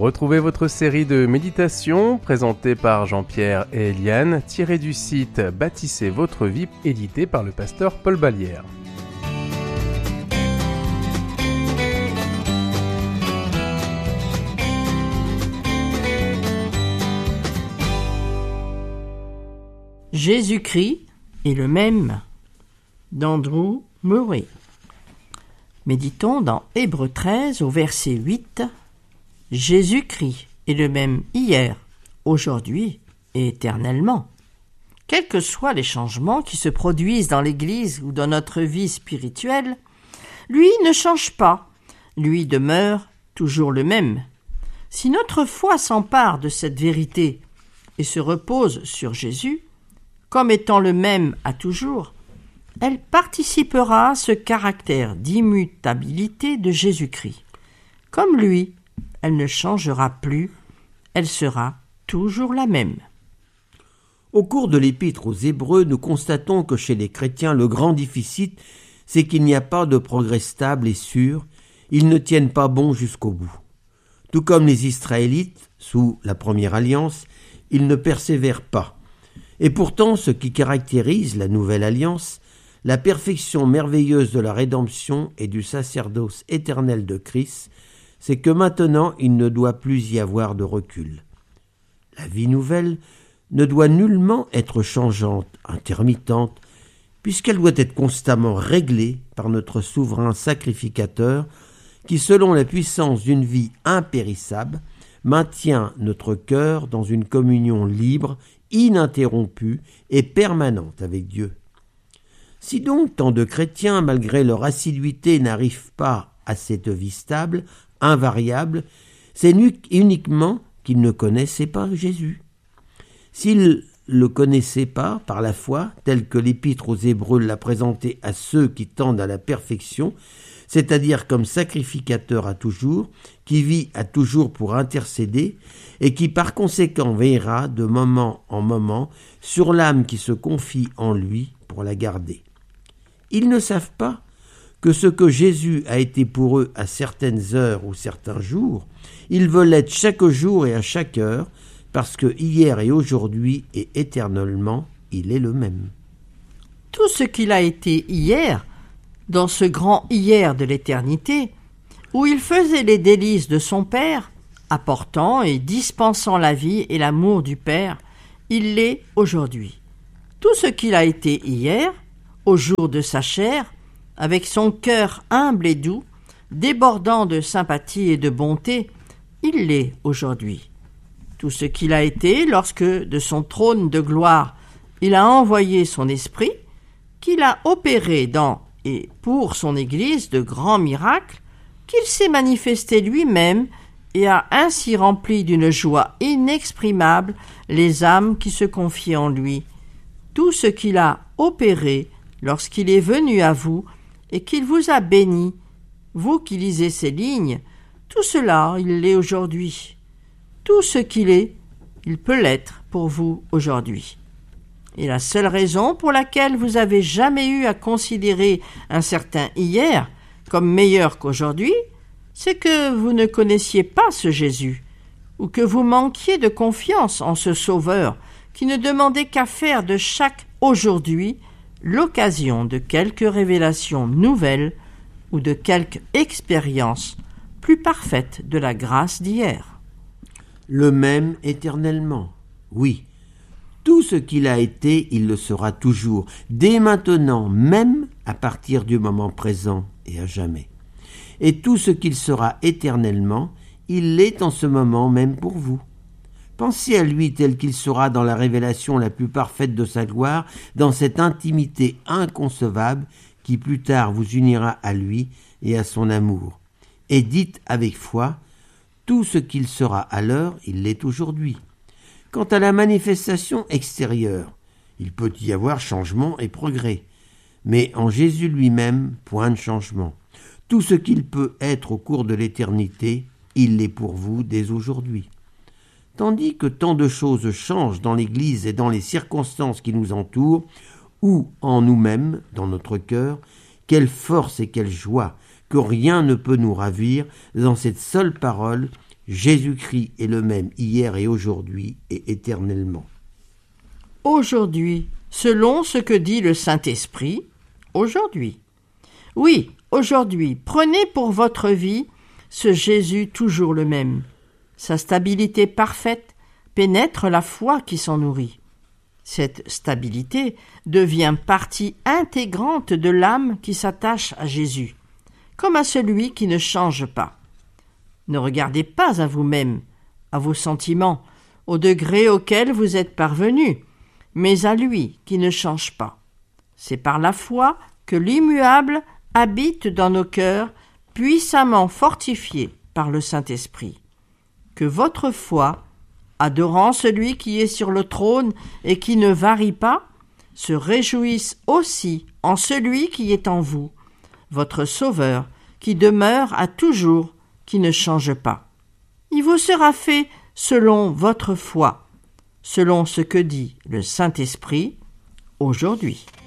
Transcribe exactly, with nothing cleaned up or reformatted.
Retrouvez votre série de méditations présentée par Jean-Pierre et Eliane, tirée du site Bâtissez votre vie, édité par le pasteur Paul Ballière. Jésus-Christ est le même, d'Andrew Murray. Méditons dans Hébreux treize au verset huit. Jésus-Christ est le même hier, aujourd'hui et éternellement. Quels que soient les changements qui se produisent dans l'Église ou dans notre vie spirituelle, lui ne change pas, lui demeure toujours le même. Si notre foi s'empare de cette vérité et se repose sur Jésus, comme étant le même à toujours, elle participera à ce caractère d'immutabilité de Jésus-Christ. Comme lui, elle ne changera plus, elle sera toujours la même. Au cours de l'épître aux Hébreux, nous constatons que chez les chrétiens, le grand déficit, c'est qu'il n'y a pas de progrès stable et sûr, ils ne tiennent pas bon jusqu'au bout. Tout comme les Israélites, sous la première alliance, ils ne persévèrent pas. Et pourtant, ce qui caractérise la nouvelle alliance, la perfection merveilleuse de la rédemption et du sacerdoce éternel de Christ, c'est que maintenant il ne doit plus y avoir de recul. La vie nouvelle ne doit nullement être changeante, intermittente, puisqu'elle doit être constamment réglée par notre souverain sacrificateur qui, selon la puissance d'une vie impérissable, maintient notre cœur dans une communion libre, ininterrompue et permanente avec Dieu. Si donc tant de chrétiens, malgré leur assiduité, n'arrivent pas à cette vie stable, invariable, c'est uniquement qu'ils ne connaissaient pas Jésus. S'ils le connaissaient pas par la foi, tel que l'Épître aux Hébreux l'a présenté à ceux qui tendent à la perfection, c'est-à-dire comme sacrificateur à toujours, qui vit à toujours pour intercéder, et qui par conséquent veillera de moment en moment sur l'âme qui se confie en lui pour la garder. Ils ne savent pas que ce que Jésus a été pour eux à certaines heures ou certains jours, il veut l'être chaque jour et à chaque heure, parce que hier et aujourd'hui et éternellement, il est le même. Tout ce qu'il a été hier, dans ce grand hier de l'éternité, où il faisait les délices de son Père, apportant et dispensant la vie et l'amour du Père, il l'est aujourd'hui. Tout ce qu'il a été hier, au jour de sa chair, avec son cœur humble et doux, débordant de sympathie et de bonté, il l'est aujourd'hui. Tout ce qu'il a été lorsque, de son trône de gloire, il a envoyé son esprit, qu'il a opéré dans et pour son Église de grands miracles, qu'il s'est manifesté lui-même et a ainsi rempli d'une joie inexprimable les âmes qui se confiaient en lui. Tout ce qu'il a opéré lorsqu'il est venu à vous et qu'il vous a béni, vous qui lisez ces lignes, tout cela, il l'est aujourd'hui. Tout ce qu'il est, il peut l'être pour vous aujourd'hui. Et la seule raison pour laquelle vous avez jamais eu à considérer un certain hier comme meilleur qu'aujourd'hui, c'est que vous ne connaissiez pas ce Jésus, ou que vous manquiez de confiance en ce Sauveur qui ne demandait qu'à faire de chaque aujourd'hui l'occasion de quelque révélation nouvelle ou de quelque expérience plus parfaite de la grâce d'hier. Le même éternellement, oui. Tout ce qu'il a été, il le sera toujours, dès maintenant, même à partir du moment présent et à jamais. Et tout ce qu'il sera éternellement, il l'est en ce moment même pour vous. Pensez à lui tel qu'il sera dans la révélation la plus parfaite de sa gloire, dans cette intimité inconcevable qui plus tard vous unira à lui et à son amour. Et dites avec foi, tout ce qu'il sera alors, il l'est aujourd'hui. Quant à la manifestation extérieure, il peut y avoir changement et progrès, mais en Jésus lui-même, point de changement. Tout ce qu'il peut être au cours de l'éternité, il l'est pour vous dès aujourd'hui. Tandis que tant de choses changent dans l'Église et dans les circonstances qui nous entourent, ou en nous-mêmes, dans notre cœur, quelle force et quelle joie, que rien ne peut nous ravir dans cette seule parole Jésus-Christ est le même hier et aujourd'hui et éternellement. Aujourd'hui, selon ce que dit le Saint-Esprit, aujourd'hui. Oui, aujourd'hui, prenez pour votre vie ce Jésus toujours le même. Sa stabilité parfaite pénètre la foi qui s'en nourrit. Cette stabilité devient partie intégrante de l'âme qui s'attache à Jésus, comme à celui qui ne change pas. Ne regardez pas à vous-même, à vos sentiments, au degré auquel vous êtes parvenu, mais à lui qui ne change pas. C'est par la foi que l'immuable habite dans nos cœurs, puissamment fortifié par le Saint-Esprit. Que votre foi, adorant celui qui est sur le trône et qui ne varie pas, se réjouisse aussi en celui qui est en vous, votre Sauveur, qui demeure à toujours, qui ne change pas. Il vous sera fait selon votre foi, selon ce que dit le Saint-Esprit aujourd'hui.